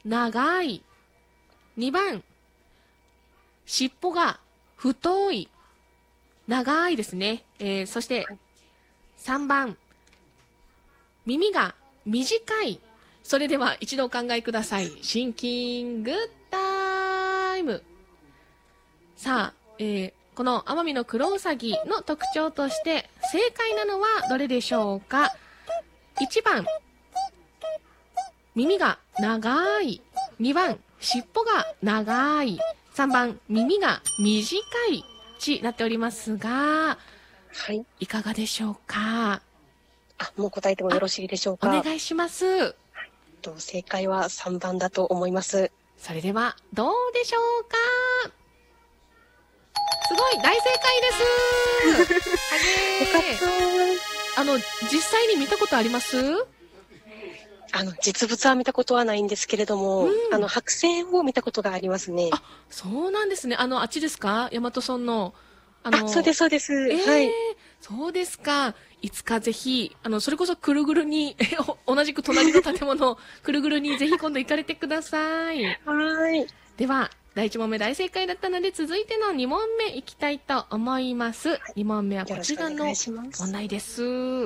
長い。2番、尻尾が太い。長いですね。そして、3番、耳が短い。それでは一度お考えください。シンキングタイム。さあ、この奄美のクロウサギの特徴として正解なのはどれでしょうか。1番、耳が長い。2番、尻尾が長い。3番、耳が短いちなっておりますが、 はい。 いかがでしょうか。 もう答えてもよろしいでしょうか。 お願いします。 正解は3番だと思います。 それではどうでしょうか。すごい大正解です。 よかった。 実際に見たことあります？ 実物は見たことはないんですけれども、剥製を見たことがありますね。 そうなんですね。あっちですか？大和村の。 そうです、そうです。はい。 そうですか。いつかぜひ、それこそくるぐるに、同じく隣の建物、くるぐるにぜひ今度行かれてください。 はい。 では、第1問目大正解だったので、続いての2問目いきたいと思います。2問目はこちらの問題です。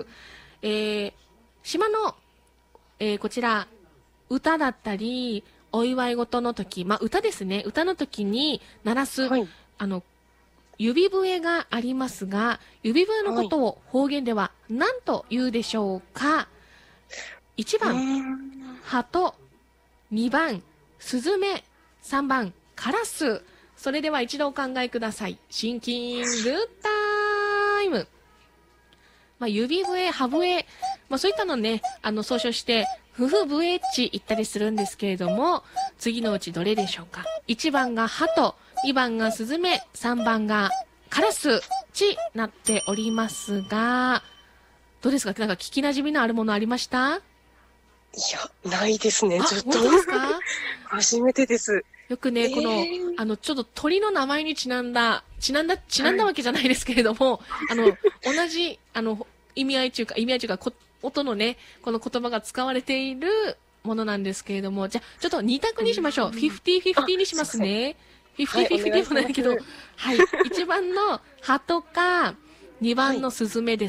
島の、こちら、歌だったり、お祝い事の時、歌ですね。歌の時に鳴らす、指笛がありますが、指笛のことを方言では何と言うでしょうか。1番、鳩。2番、スズメ。3番、カラス。それでは一度お考えください。シンキングタイム。指笛、歯笛、そういったのね、総称して、夫婦笛っち言ったりするんですけれども、次のうちどれでしょうか。1番が鳩、2番がスズメ、3番がカラスちなっておりますが、どうですか？なんか聞き馴染みのあるものありました？ いや、ないですね、ずっと。 本当ですか？ 初めてです。 よくね、この、ちょっと鳥の名前にちなんだわけじゃないですけれども、同じ、意味合いというか、音のね、この言葉が使われているものなんですけれども、じゃあ、ちょっと2択にしましょう。50-50にしますね。50-50もないけど、はい。1番の鳩か、2番のスズメです。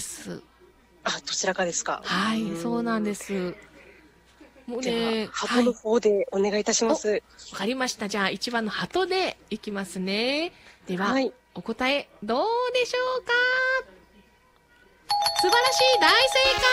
どちらかですか。 はい、そうなんです。もうね、 鳩の方でお願いいたします。 わかりました。じゃあ、1番の鳩でいきますね。では、お答え、どうでしょうか？素晴らしい、大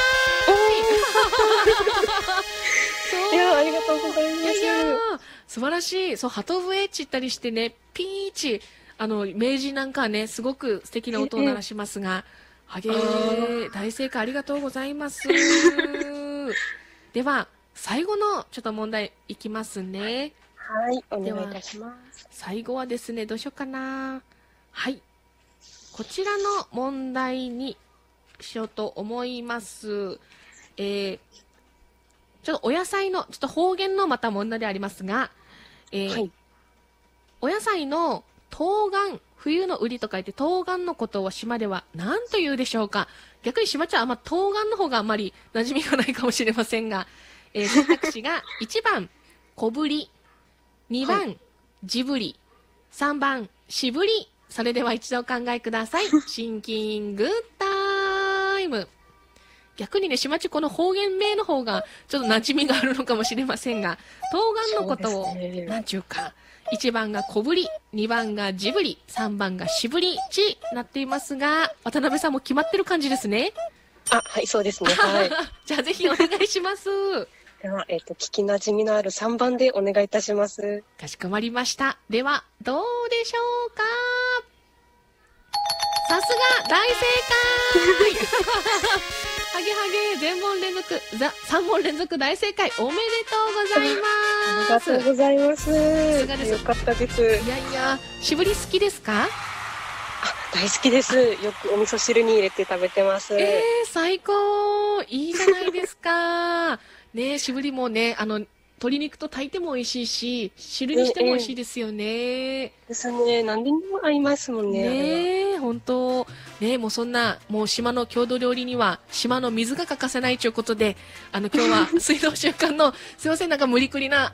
正解。 いや、ありがとうございます。 いや素晴らしい。そう、鳩笛っちったりしてね、ピーチ、明治なんかはね、すごく素敵な音を鳴らしますが、大正解ありがとうございます。では、最後のちょっと問題いきますね。 はい、お願いいたします。 最後はですね、どうしようかな。はい。こちらの問題にしようと思います。ちょっとお野菜の、ちょっと方言のまた問題でありますが、お野菜の冬瓜、冬の売りと書いて冬瓜のことを島では何と言うでしょうか。逆に島ちゃんは冬瓜の方があまり馴染みがないかもしれませんが、選択肢が1番、小ぶり、2番、地ぶり、3番、しぶり。それでは一度お考えください。シンキングタイム。逆にね、島地この方言名の方がちょっと馴染みがあるのかもしれませんが、冬瓜のことを、なんちゅうか、1番が小ぶり、2番が地ぶり、3番がしぶりちなっていますが、渡辺さんも決まってる感じですね。 はい、そうですね。はい。 じゃあぜひお願いします。 では、聞き馴染みのある3番でお願いいたします。 かしこまりました。では、どうでしょうか？さすが大正解はげはげ、全問連続、3問連続大正解、おめでとうございます。 ありがとうございます。 さすがです。 よかったです。 いやいや、しぶり好きですか？ 大好きです。よくお味噌汁に入れて食べてます。 最高。いいじゃないですか。ね、しぶりもね、鶏肉と炊いても美味しいし、汁にしても美味しいですよね。 ですね。何でも合いますもんね。 ね、本当。ね、もうそんな、もう島の郷土料理には、島の水が欠かせないということで、今日は水道習慣の、すいません、なんか無理くりな、